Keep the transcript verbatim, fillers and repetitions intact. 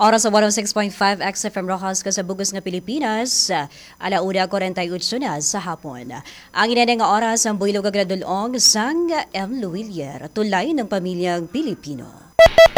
Oras sa one oh six point five X F M Rojas ka sa Bugos nga Pilipinas, alauna forty-eight na sa hapon. Ang inanay nga oras ang builog agradulong sang M. Luwilier, tulay ng pamilyang Pilipino.